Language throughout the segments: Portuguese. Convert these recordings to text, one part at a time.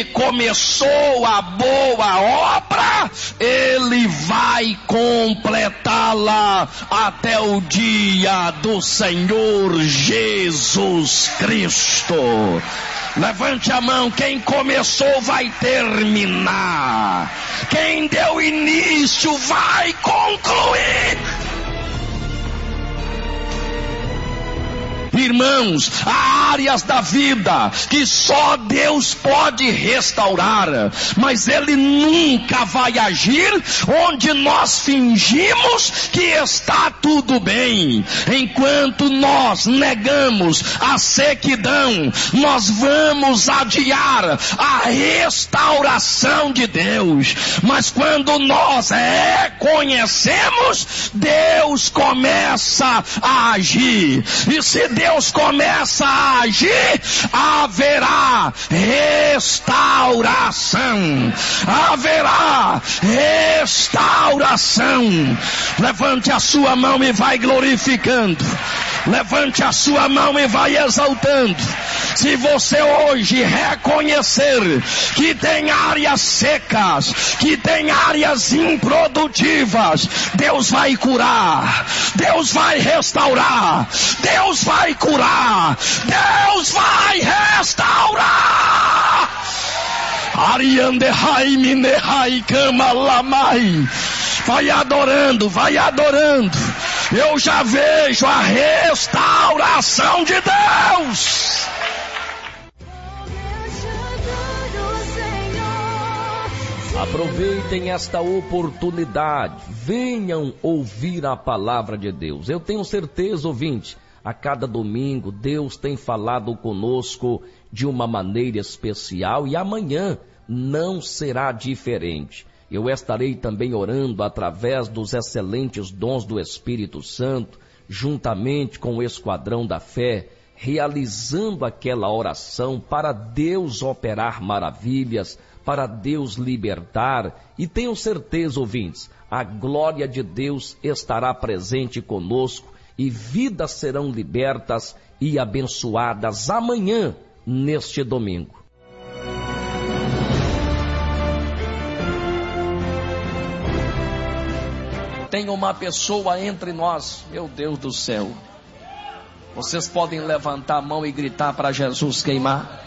que começou a boa obra, Ele vai completá-la até o dia do Senhor Jesus Cristo. Levante a mão, quem começou vai terminar. Quem deu início vai concluir. Irmãos, há áreas da vida que só Deus pode restaurar, mas Ele nunca vai agir onde nós fingimos que está tudo bem. Enquanto nós negamos a sequidão, nós vamos adiar a restauração de Deus. Mas quando nós reconhecemos, Deus começa a agir. E se Deus começa a agir, haverá restauração. Haverá restauração. Levante a sua mão e vai glorificando. Levante a sua mão e vai exaltando. Se você hoje reconhecer que tem áreas secas, que tem áreas improdutivas, Deus vai curar, Deus vai restaurar, Deus vai curar, Deus vai restaurar. Ariandehai minehai kama lamai. Vai adorando, vai adorando. Eu já vejo a restauração de Deus. Aproveitem esta oportunidade, venham ouvir a palavra de Deus. Eu tenho certeza, ouvinte, a cada domingo Deus tem falado conosco de uma maneira especial e amanhã não será diferente. Eu estarei também orando através dos excelentes dons do Espírito Santo, juntamente com o Esquadrão da Fé, realizando aquela oração para Deus operar maravilhas, para Deus libertar. E tenho certeza, ouvintes, a glória de Deus estará presente conosco e vidas serão libertas e abençoadas amanhã, neste domingo. Tem uma pessoa entre nós, meu Deus do céu. Vocês podem levantar a mão e gritar para Jesus queimar?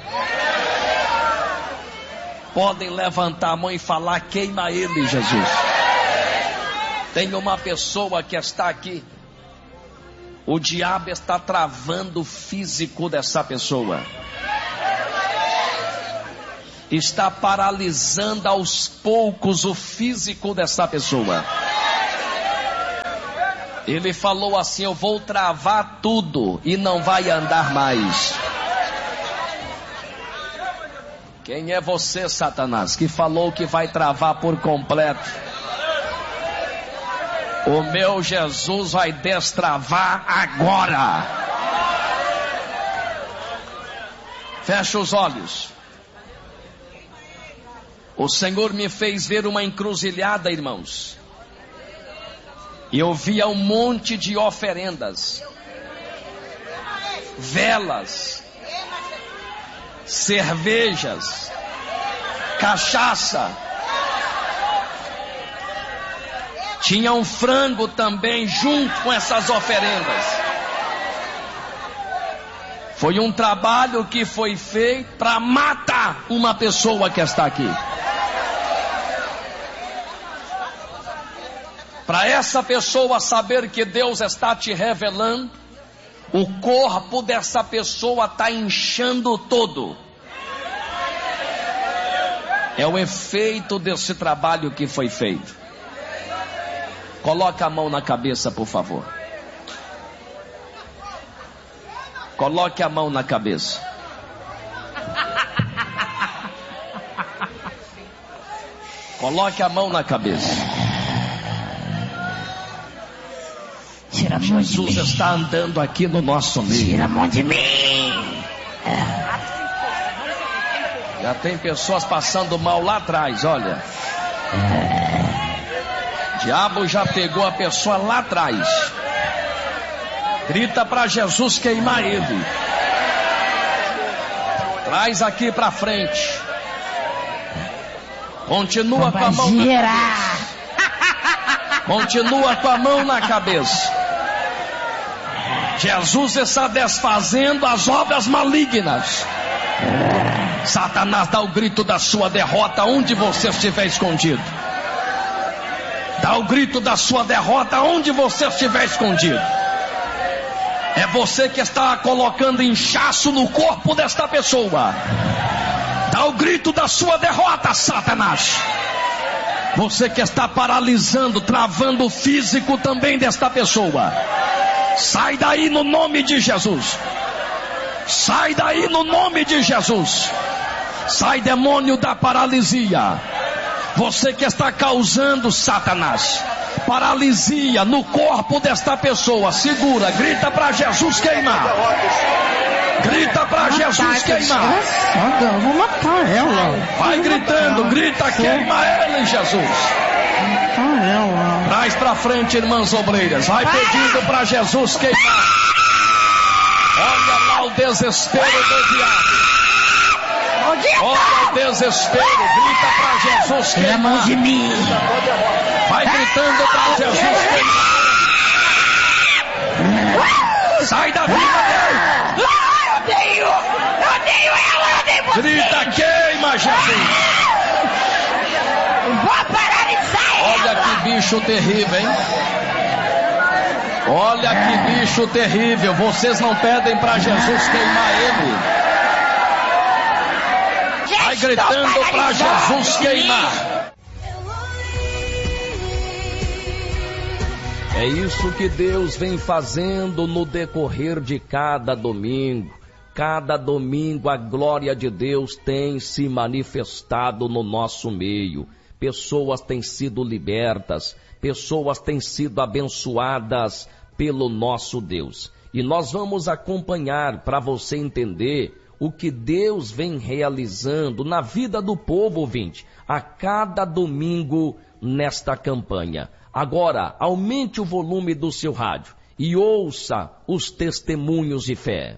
Podem levantar a mão e falar: queima ele, Jesus. Tem uma pessoa que está aqui. O diabo está travando o físico dessa pessoa. Está paralisando aos poucos o físico dessa pessoa. Ele falou assim: eu vou travar tudo e não vai andar mais. Quem é você, Satanás, que falou que vai travar por completo? O meu Jesus vai destravar agora. Fecha os olhos. O Senhor me fez ver uma encruzilhada, irmãos. E eu via um monte de oferendas, velas, cervejas, cachaça. Tinha um frango também junto com essas oferendas. Foi um trabalho que foi feito para matar uma pessoa que está aqui. Para essa pessoa saber que Deus está te revelando, o corpo dessa pessoa está inchando todo. É o efeito desse trabalho que foi feito. Coloca a mão na cabeça, por favor. Coloque a mão na cabeça. Coloque a mão na cabeça. Jesus está andando aqui no nosso meio. Tira a mão de mim. Já tem pessoas passando mal lá atrás, olha. O diabo já pegou a pessoa lá atrás. Grita para Jesus queimar ele. Traz aqui para frente. Continua com a mão na cabeça. Continua com a mão na cabeça. Jesus está desfazendo as obras malignas. Satanás, dá o grito da sua derrota onde você estiver escondido. Dá o grito da sua derrota onde você estiver escondido. É você que está colocando inchaço no corpo desta pessoa. Dá o grito da sua derrota, Satanás. Você que está paralisando, travando o físico também desta pessoa. Sai daí no nome de Jesus. Sai daí no nome de Jesus. Sai, demônio da paralisia. Você que está causando, Satanás, paralisia no corpo desta pessoa. Segura, grita para Jesus queimar. Grita para Jesus queimar. Vou matar ela. Vai gritando, grita, queima ela, Jesus. Traz para frente, irmãs obreiras. Vai pedindo para Jesus queimar. Olha lá o desespero do diabo. Olha o desespero. Grita para Jesus queimar. Mão de mim. Vai gritando para Jesus queimar. Sai da vida dele. Eu odeio ela, eu odeio você. Grita, queima, Jesus. Vou paralisar ela. Olha que bicho terrível, hein? Olha que bicho terrível. Vocês não pedem para Jesus queimar ele. Vai gritando para Jesus queimar. É isso que Deus vem fazendo no decorrer de cada domingo. Cada domingo a glória de Deus tem se manifestado no nosso meio. Pessoas têm sido libertas, pessoas têm sido abençoadas pelo nosso Deus. E nós vamos acompanhar para você entender o que Deus vem realizando na vida do povo, ouvinte, a cada domingo nesta campanha. Agora, aumente o volume do seu rádio e ouça os testemunhos de fé.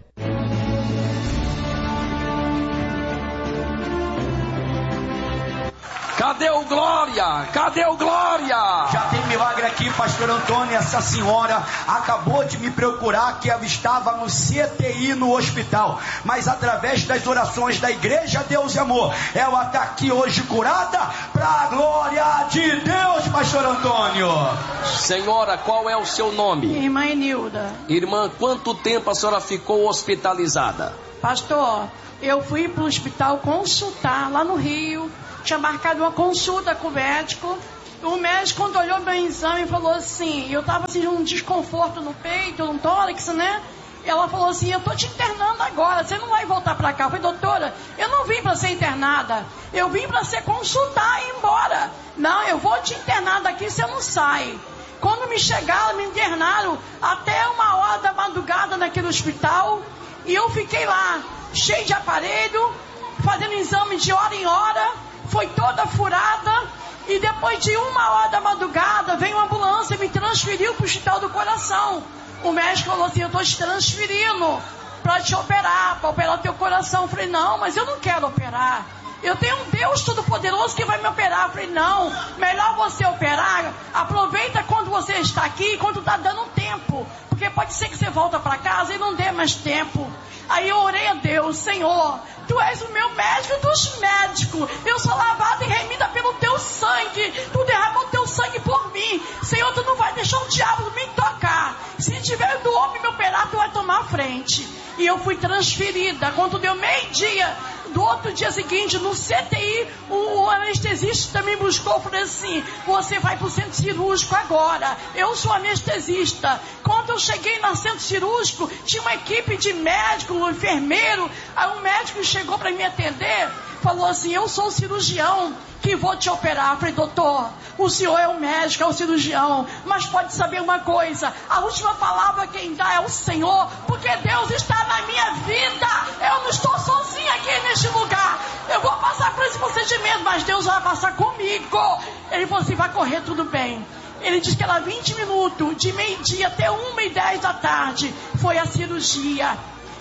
Cadê o Glória? Cadê o Glória? Já tem milagre aqui, pastor Antônio. Essa senhora acabou de me procurar que ela estava no CTI no hospital, mas através das orações da igreja Deus e Amor, ela está aqui hoje curada para a glória de Deus, pastor Antônio. Senhora, qual é o seu nome? Irmã Enilda. Irmã, quanto tempo a senhora ficou hospitalizada? Pastor, eu fui para o hospital consultar lá no Rio. Tinha marcado uma consulta com o médico. O médico, quando olhou meu exame, falou assim, eu estava assim, um desconforto no peito, um tórax, né? Ela falou assim, eu tô te internando agora, você não vai voltar para cá. Eu falei, doutora, eu não vim para ser internada, eu vim para ser consultar e ir embora. Não, eu vou te internar daqui, você não sai. Quando me chegaram, me internaram até 1h da madrugada naquele hospital. E eu fiquei lá, cheio de aparelho, fazendo exame de hora em hora. Foi toda furada. E depois de 1h da madrugada, veio uma ambulância e me transferiu para o Hospital do Coração. O médico falou assim, eu estou te transferindo para te operar, para operar o teu coração. Eu falei, não, mas eu não quero operar. Eu tenho um Deus Todo-Poderoso que vai me operar. Eu falei, não, melhor você operar. Aproveita quando você está aqui, quando está dando tempo. Porque pode ser que você volta para casa e não dê mais tempo. Aí eu orei a Deus, Senhor, Tu és o meu médico dos médicos. Eu sou lavada e remida pelo Teu sangue. Tu derramou o Teu sangue por mim. Senhor, Tu não vai deixar o diabo me tocar. Se tiver do homem me operar, Tu vai tomar a frente. E eu fui transferida. Quando deu meio-dia, do outro dia seguinte, no CTI, o anestesista me buscou e falou assim, você vai para o centro cirúrgico agora. Eu sou anestesista. Quando eu cheguei no centro cirúrgico, tinha uma equipe de médico, um enfermeiro. Aí um médico chegou para me atender, falou assim, eu sou o cirurgião que vou te operar. Eu falei, doutor, o senhor é o médico, é o cirurgião, mas pode saber uma coisa, a última palavra quem dá é o Senhor, porque Deus está na minha vida. Eu não estou sozinha aqui neste lugar. Eu vou passar por esse procedimento, mas Deus vai passar comigo. Ele falou assim, vai correr tudo bem. Ele disse que era 20 minutos, de meio-dia até 1h10 da tarde, foi a cirurgia.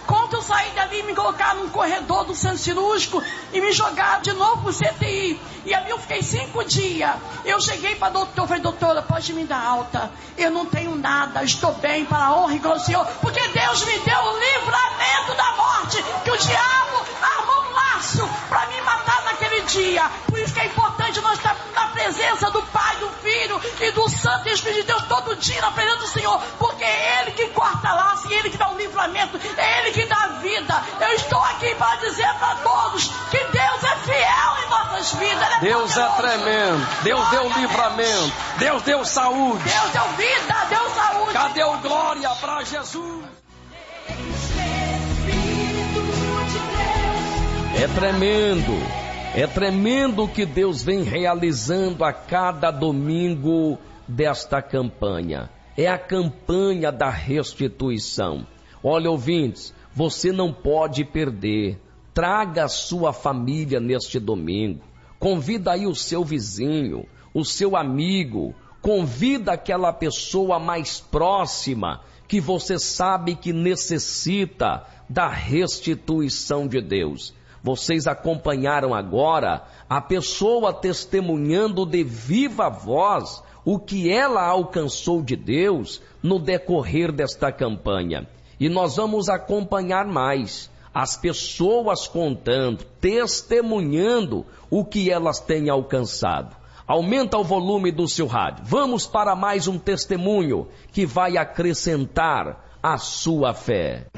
Quando eu saí dali, me colocaram num corredor do centro cirúrgico e me jogaram de novo pro CTI. E ali eu fiquei 5 dias. Eu cheguei para a doutora, falei, doutora, pode me dar alta. Eu não tenho nada, estou bem, para a honra e glória do Senhor. Porque Deus me deu o livramento da morte, que o diabo armou um laço para me matar naquele dia. Por isso que é importante nós estar na presença do Pai, do Filho e do Santo Espírito de Deus todo dia na presença do Senhor. Porque é Ele que corta laço, e Ele que dá o livramento, é Ele que dá a vida. Eu estou aqui para dizer para todos que Deus é fiel em nossas vidas. Deus é tremendo. Deus deu livramento. Deus deu saúde. Deus deu vida, deu saúde. Cadê o glória para Jesus? É tremendo. É tremendo o que Deus vem realizando a cada domingo desta campanha. É a campanha da restituição. Olha, ouvintes, você não pode perder. Traga a sua família neste domingo. Convida aí o seu vizinho, o seu amigo. Convida aquela pessoa mais próxima que você sabe que necessita da restituição de Deus. Vocês acompanharam agora a pessoa testemunhando de viva voz o que ela alcançou de Deus no decorrer desta campanha. E nós vamos acompanhar mais as pessoas contando, testemunhando o que elas têm alcançado. Aumenta o volume do seu rádio. Vamos para mais um testemunho que vai acrescentar a sua fé.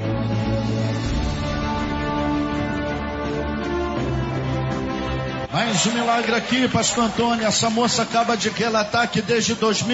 Mais um milagre aqui, pastor Antônio. Essa moça acaba de relatar que desde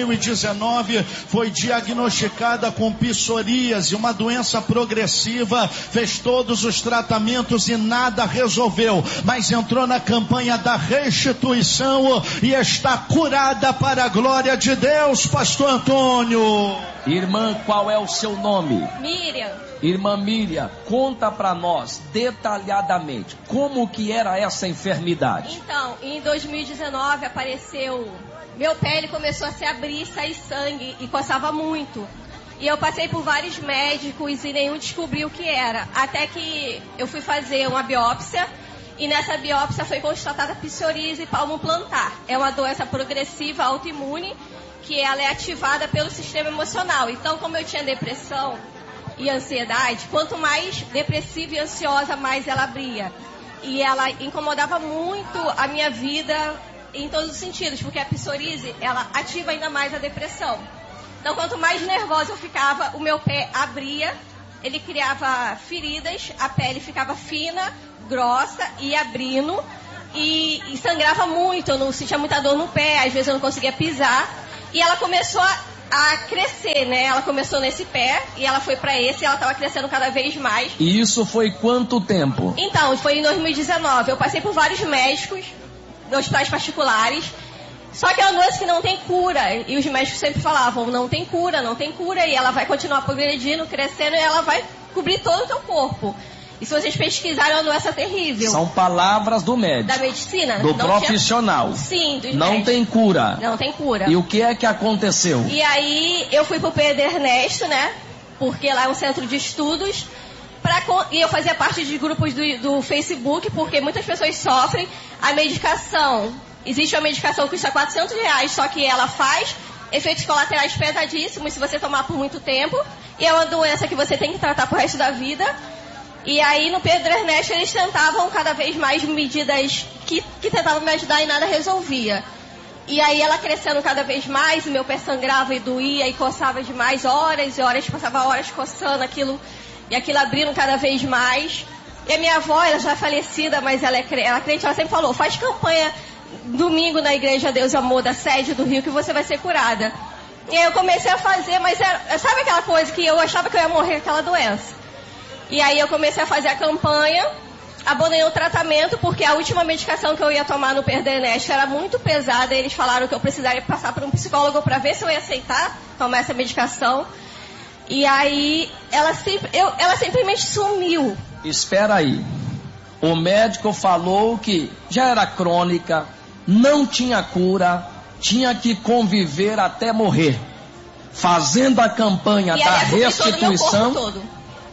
2019 foi diagnosticada com psoríase, uma doença progressiva, fez todos os tratamentos e nada resolveu, mas entrou na campanha da restituição e está curada para a glória de Deus, pastor Antônio. Irmã, qual é o seu nome? Miriam. Irmã Miriam, conta para nós detalhadamente como que era essa enfermidade. Então, em 2019 apareceu, meu pele começou a se abrir, sair sangue e coçava muito. E eu passei por vários médicos e nenhum descobriu o que era. Até que eu fui fazer uma biópsia e nessa biópsia foi constatada psoríase palmoplantar. É uma doença progressiva autoimune que ela é ativada pelo sistema emocional. Então, como eu tinha depressão e ansiedade, quanto mais depressiva e ansiosa, mais ela abria. E ela incomodava muito a minha vida em todos os sentidos, porque a psoríase, ela ativa ainda mais a depressão. Então, quanto mais nervosa eu ficava, o meu pé abria, ele criava feridas, a pele ficava fina, grossa e abrindo, e sangrava muito, eu não sentia muita dor no pé, às vezes eu não conseguia pisar, e ela começou a crescer, né? Ela começou nesse pé e ela foi para esse e ela estava crescendo cada vez mais. E isso foi quanto tempo? Então, foi em 2019. Eu passei por vários médicos, hospitais particulares. Só que é uma doença que não tem cura. E os médicos sempre falavam, não tem cura, não tem cura. E ela vai continuar progredindo, crescendo e ela vai cobrir todo o teu corpo. E se vocês pesquisarem, é uma doença terrível. São palavras do médico. Da medicina. Do profissional. Sim, dos não médicos. Tem cura. Não tem cura. E o que é que aconteceu? E aí eu fui pro Pedro Ernesto, né? Porque lá é um centro de estudos. E eu fazia parte de grupos do Facebook, porque muitas pessoas sofrem. A medicação, existe uma medicação que custa R$400, só que ela faz efeitos colaterais pesadíssimos se você tomar por muito tempo. E é uma doença que você tem que tratar pro resto da vida. E aí no Pedro Ernesto eles tentavam cada vez mais medidas que tentavam me ajudar e nada resolvia. E aí ela crescendo cada vez mais, o meu pé sangrava e doía e coçava demais, horas e horas, passava horas coçando aquilo, e aquilo abrindo cada vez mais. E a minha avó, ela já é falecida, mas ela é crente, ela sempre falou, faz campanha domingo na Igreja Deus e Amor da sede do Rio que você vai ser curada. E aí eu comecei a fazer, mas sabe aquela coisa que eu achava que eu ia morrer com aquela doença? E aí eu comecei a fazer a campanha, abandonei o tratamento, porque a última medicação que eu ia tomar no Pedro Ernesto era muito pesada, e eles falaram que eu precisaria passar por um psicólogo para ver se eu ia aceitar tomar essa medicação. E aí ela simplesmente sumiu. Espera aí. O médico falou que já era crônica, não tinha cura, tinha que conviver até morrer. Fazendo a campanha da restituição.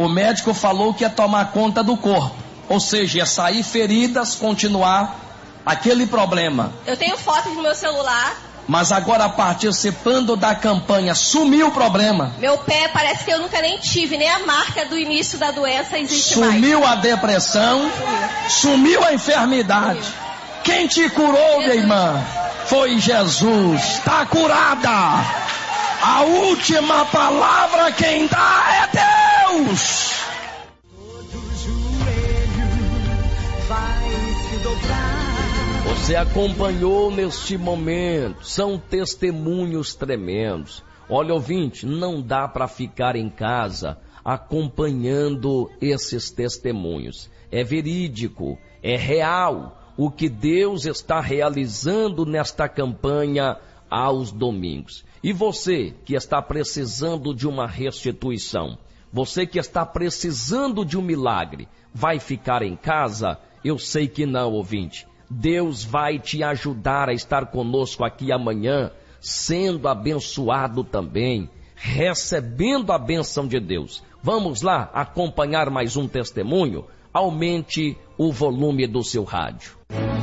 O médico falou que ia tomar conta do corpo, ou seja, ia sair feridas, continuar aquele problema. Eu tenho fotos no meu celular. Mas agora, participando da campanha, sumiu o problema. Meu pé parece que eu nunca nem tive, nem a marca do início da doença existe mais. Sumiu a depressão, sumiu a enfermidade. Quem te curou, minha irmã? Foi Jesus. Está curada. A última palavra quem dá é Deus. Todo joelho vai se dobrar. Você acompanhou neste momento, são testemunhos tremendos. Olha, ouvinte, não dá para ficar em casa acompanhando esses testemunhos. É verídico, é real o que Deus está realizando nesta campanha aos domingos. E você que está precisando de uma restituição, você que está precisando de um milagre, vai ficar em casa? Eu sei que não, ouvinte. Deus vai te ajudar a estar conosco aqui amanhã, sendo abençoado também, recebendo a bênção de Deus. Vamos lá acompanhar mais um testemunho? Aumente o volume do seu rádio.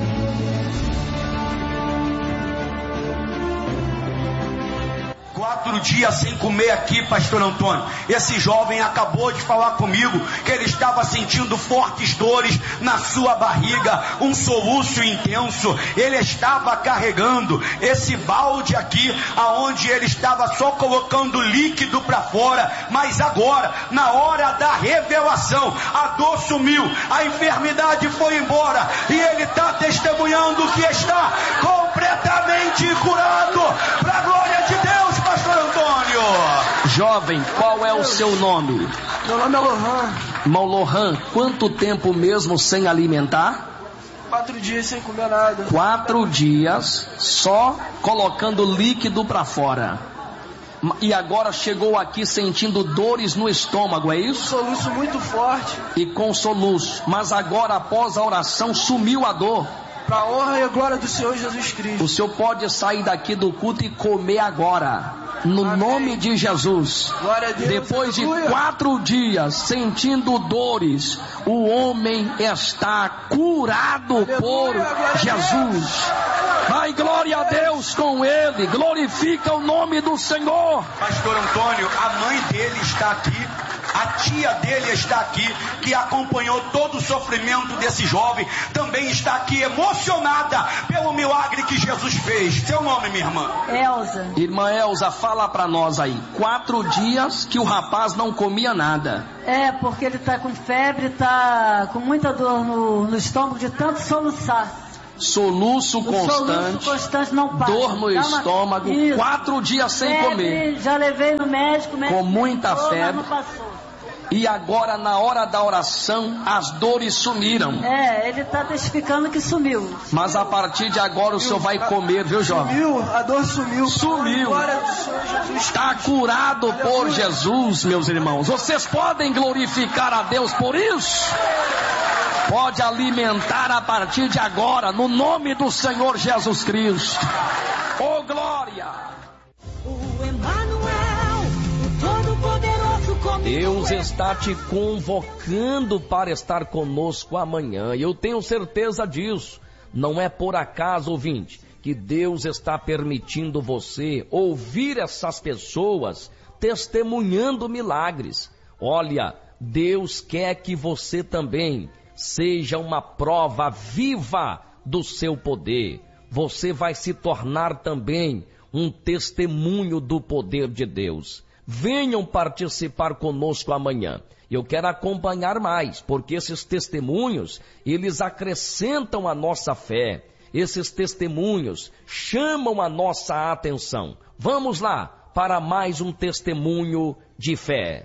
4 dias sem comer aqui, pastor Antônio. Esse jovem acabou de falar comigo que ele estava sentindo fortes dores na sua barriga, um soluço intenso. Ele estava carregando esse balde aqui, aonde ele estava só colocando líquido para fora, mas agora, na hora da revelação, a dor sumiu, a enfermidade foi embora, e ele está testemunhando que está completamente curado, para a glória de Deus, pastor Antônio. Jovem, qual é o seu nome? Meu nome é Lohan. Irmão Lohan, quanto tempo mesmo sem alimentar? 4 dias sem comer nada. 4 dias só colocando líquido para fora. E agora chegou aqui sentindo dores no estômago, é isso? Um soluço muito forte. E com soluço. Mas agora, após a oração, sumiu a dor. Para a honra e a glória do Senhor Jesus Cristo. O senhor pode sair daqui do culto e comer agora. No Amém. Nome de Jesus. Glória a Deus. Depois de 4 dias sentindo dores, o homem está curado Aleluia, por Jesus. Vai, glória a Deus com ele. Glorifica o nome do Senhor. Pastor Antônio, a mãe dele está aqui. A tia dele está aqui, que acompanhou todo o sofrimento desse jovem, também está aqui emocionada pelo milagre que Jesus fez. Seu nome, minha irmã? Elza. Irmã Elza, fala para nós aí. 4 dias que o rapaz não comia nada. É, porque ele está com febre, está com muita dor no estômago de tanto soluçar. Soluço constante, não para. Dor no estômago, 4 dias sem febre, comer. Já levei no médico com muita febre. Não passou. E agora, na hora da oração, as dores sumiram. É, ele está testificando que sumiu. Mas a partir de agora o senhor vai comer, viu, jovem? Sumiu, a dor sumiu. Sumiu. Está curado por Jesus, meus irmãos. Vocês podem glorificar a Deus por isso? Pode alimentar a partir de agora, no nome do Senhor Jesus Cristo. Oh, glória! O Emmanuel, o Todo-Poderoso comigo. Deus está te convocando para estar conosco amanhã. E eu tenho certeza disso. Não é por acaso, ouvinte, que Deus está permitindo você ouvir essas pessoas testemunhando milagres. Olha, Deus quer que você também seja uma prova viva do seu poder. Você vai se tornar também um testemunho do poder de Deus. Venham participar conosco amanhã. Eu quero acompanhar mais, porque esses testemunhos, eles acrescentam a nossa fé. Esses testemunhos chamam a nossa atenção. Vamos lá para mais um testemunho de fé.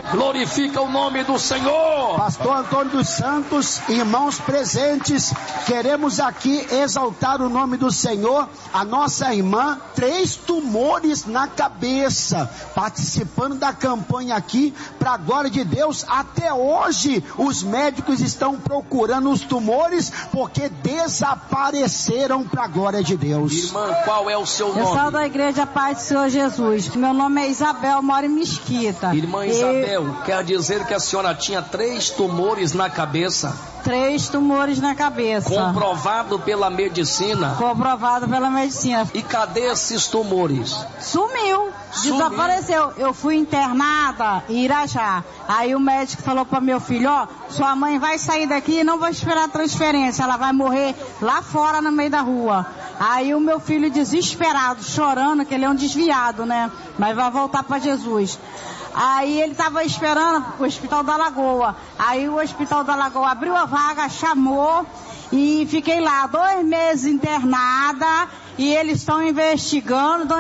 Glorifica o nome do Senhor. Pastor Antônio dos Santos, irmãos presentes, queremos aqui exaltar o nome do Senhor. A nossa irmã, 3 tumores na cabeça, participando da campanha aqui, para a glória de Deus. Até hoje, os médicos estão procurando os tumores, porque desapareceram para a glória de Deus. Irmã, qual é o seu nome? Eu sou da Igreja Paz do Senhor Jesus. Meu nome é Isabel, moro em Mesquita. Irmã Isabel, quer dizer que a senhora tinha 3 tumores na cabeça? 3 tumores na cabeça. Comprovado pela medicina? Comprovado pela medicina. E cadê esses tumores? Sumiu. Desapareceu. Eu fui internada em Irajá. Aí o médico falou para meu filho, ó, sua mãe vai sair daqui e não vai esperar a transferência, ela vai morrer lá fora no meio da rua. Aí o meu filho desesperado, chorando, que ele é um desviado, né? Mas vai voltar para Jesus. Aí ele estava esperando o Hospital da Lagoa. Aí o Hospital da Lagoa abriu a vaga, chamou e fiquei lá 2 meses internada. E eles estão investigando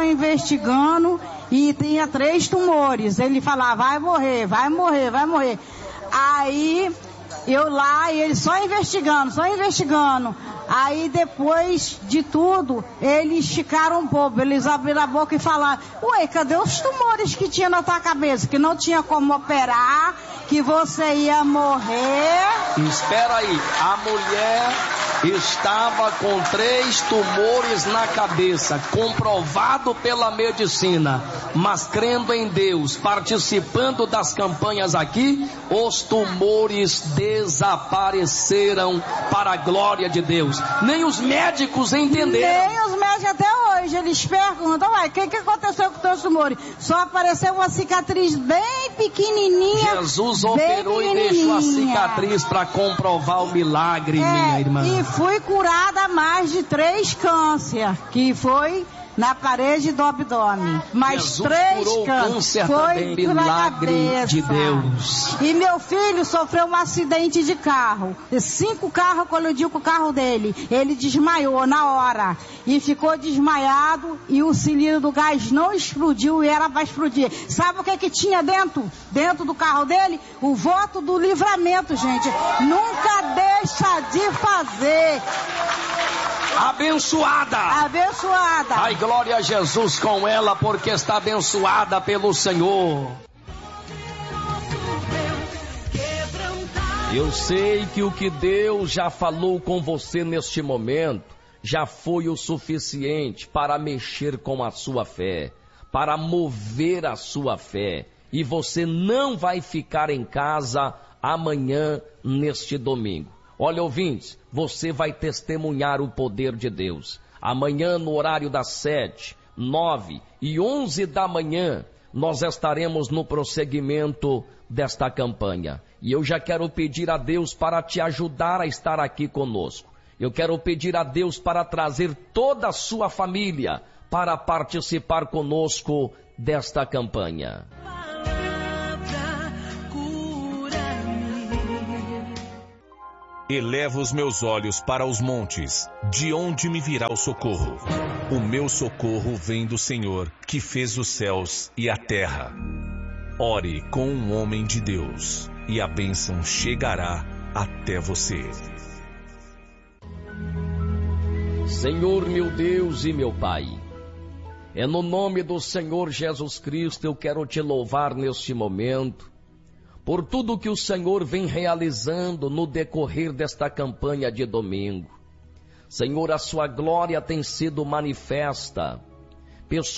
e tinha 3 tumores. Ele falava, vai morrer, vai morrer, vai morrer. Aí eu lá e eles só investigando. Aí depois de tudo, eles ficaram bobo, eles abriram a boca e falaram, ué, cadê os tumores que tinha na tua cabeça? Que não tinha como operar, que você ia morrer. Espera aí, a mulher estava com 3 tumores na cabeça, comprovado pela medicina, mas crendo em Deus, participando das campanhas aqui, os tumores desapareceram para a glória de Deus. Nem os médicos entenderam. Nem os médicos até hoje, eles perguntam, ué, o que aconteceu com os teus tumores? Só apareceu uma cicatriz bem pequenininha. Jesus operou e deixou a cicatriz para comprovar o milagre, minha irmã. E fui curada mais de 3 câncer, que foi na parede do abdômen. Mas Jesus 3 curou câncer foi também, milagre de Deus. E meu filho sofreu um acidente de carro. 5 carros colidiu com o carro dele. Ele desmaiou na hora. E ficou desmaiado e o cilindro do gás não explodiu e era para explodir. Sabe o que tinha dentro? Dentro do carro dele? O voto do livramento, gente. Nunca deixa de fazer. Abençoada. Ai, glória a Jesus com ela, porque está abençoada pelo Senhor. Eu sei que o que Deus já falou com você neste momento já foi o suficiente para mexer com a sua fé, para mover a sua fé. E você não vai ficar em casa amanhã, neste domingo. Olha, ouvintes, você vai testemunhar o poder de Deus. Amanhã, no horário das 7, 9 e 11 da manhã, nós estaremos no prosseguimento desta campanha. E eu já quero pedir a Deus para te ajudar a estar aqui conosco. Eu quero pedir a Deus para trazer toda a sua família para participar conosco desta campanha. Elevo os meus olhos para os montes, de onde me virá o socorro? O meu socorro vem do Senhor, que fez os céus e a terra. Ore com um homem de Deus, e a bênção chegará até você. Senhor, meu Deus e meu Pai, é no nome do Senhor Jesus Cristo eu quero te louvar neste momento, por tudo que o Senhor vem realizando no decorrer desta campanha de domingo. Senhor, a sua glória tem sido manifesta.